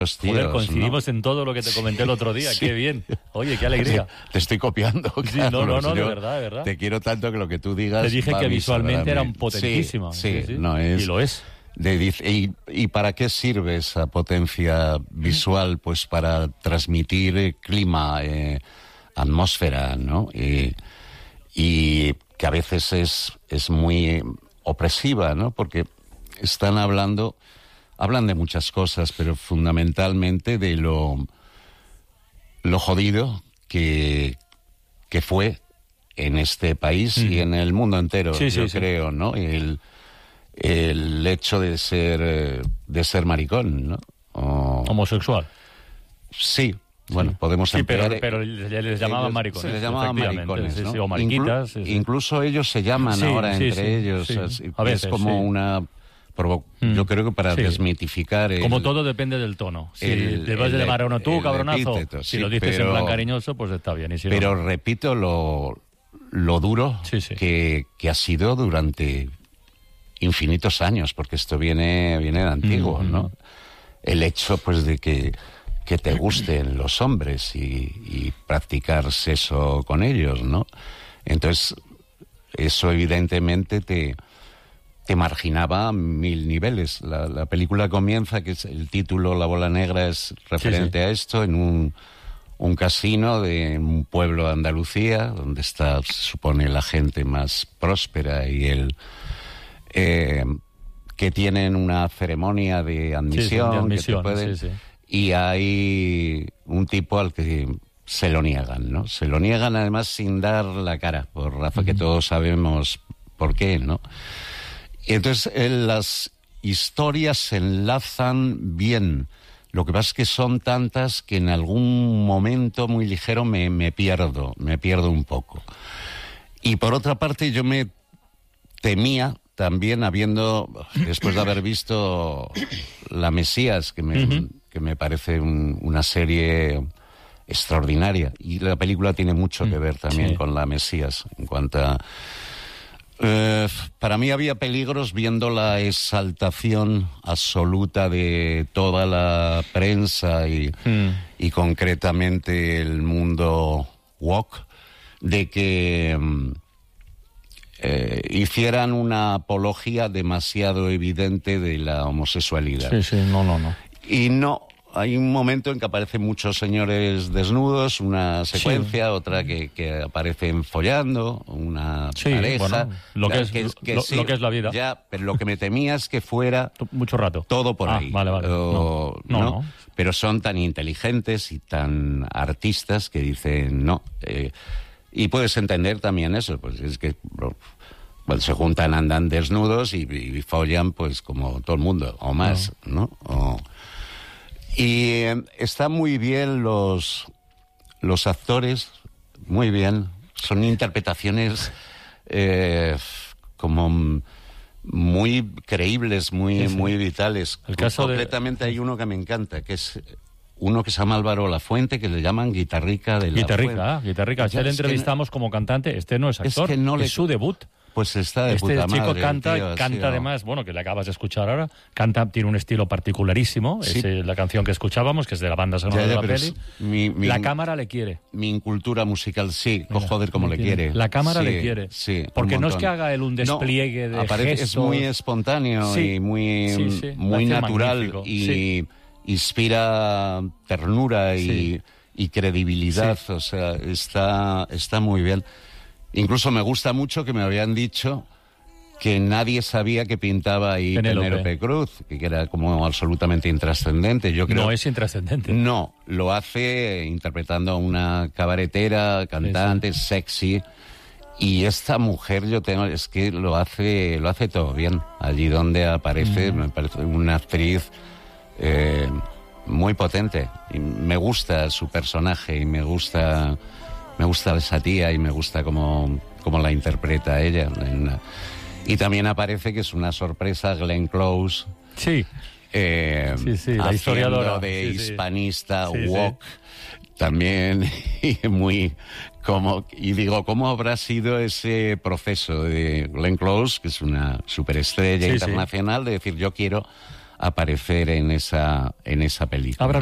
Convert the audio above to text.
Joder, coincidimos, ¿no?, en todo lo que te comenté el otro día. Sí. Qué bien. Oye, qué alegría. Te estoy copiando. Sí, Carlos. No, de verdad, de verdad. Te quiero tanto que lo que tú digas... Te dije que visualmente era potentísima. Sí. No, es, y lo es. ¿Y para qué sirve esa potencia visual? Pues para transmitir clima, atmósfera, ¿no? Y que a veces es muy opresiva, ¿no? Porque hablan de muchas cosas, pero fundamentalmente de lo jodido que fue en este país y en el mundo entero, yo creo, ¿no? El hecho de ser maricón, ¿no? Homosexual. Sí. Bueno, podemos emplear... pero les llamaban maricones. Se les llamaban maricones, ¿no? Sí, o mariquitas. Incluso ellos se llaman ahora entre ellos. Sí. A veces, es como una... Yo creo que para desmitificar... Como todo depende del tono. Si te vas a llamar a uno tú, cabronazo, epíteto, si lo dices en plan cariñoso, pues está bien. Y si pero no, repito lo duro que ha sido durante infinitos años, porque esto viene de antiguo, ¿no? El hecho, pues, de que te gusten los hombres y practicar sexo con ellos, ¿no? Entonces, eso evidentemente te marginaba a 1000 niveles. La película comienza, que es el título, La bola negra, es referente a esto, en un casino de un pueblo de Andalucía, donde está, se supone, la gente más próspera y que tienen una ceremonia de admisión, y hay un tipo al que se lo niegan, ¿no? Se lo niegan además sin dar la cara, por Rafa, que todos sabemos por qué, ¿no? Y entonces las historias se enlazan bien. Lo que pasa es que son tantas que en algún momento muy ligero me pierdo un poco. Y por otra parte yo me temía también, después de haber visto La Mesías, que me parece una serie extraordinaria, y la película tiene mucho que ver también con La Mesías, en cuanto a... para mí había peligros viendo la exaltación absoluta de toda la prensa y concretamente el mundo woke, de que hicieran una apología demasiado evidente de la homosexualidad. No. Y no... Hay un momento en que aparecen muchos señores desnudos, una secuencia, otra que aparecen follando, una pareja. Bueno, lo que es la vida. Ya, pero lo que me temía es que fuera mucho rato. Todo por ahí. Vale. No. Pero son tan inteligentes y tan artistas que dicen no. Y puedes entender también eso, pues es que... Cuando se juntan, andan desnudos y follan, pues como todo el mundo, o más, ¿no? Y están muy bien los actores, muy bien. Son interpretaciones como muy creíbles, muy vitales. Concretamente hay uno que me encanta, que es uno que se llama Álvaro Lafuente, que le llaman Guitarrica de la Fuente. Guitarrica. Ya le entrevistamos como cantante. Este no es actor, es su debut. Pues está de puta madre. Este chico canta además, bueno, que le acabas de escuchar ahora, tiene un estilo particularísimo, es la canción que escuchábamos, que es de la banda sonora de la peli. La cámara le quiere. Mi incultura musical, joder, como le quiere. La cámara le quiere. Sí, porque no es que haga él un despliegue de gestos. Es muy espontáneo y muy natural y inspira ternura y credibilidad, o sea, está muy bien. Incluso me gusta mucho que me habían dicho que nadie sabía que pintaba ahí Penélope Cruz, que era como absolutamente intrascendente. Yo creo, no es intrascendente. No, lo hace interpretando a una cabaretera, cantante, sexy. Y esta mujer, es que lo hace todo bien. Allí donde aparece, me parece una actriz muy potente. Y me gusta su personaje y me gusta esa tía y me gusta cómo la interpreta ella. Y también aparece, que es una sorpresa, Glenn Close. La historiadora de hispanista, woke, también, y muy y digo, ¿cómo habrá sido ese proceso de Glenn Close, que es una superestrella internacional, de decir, yo quiero aparecer en esa película.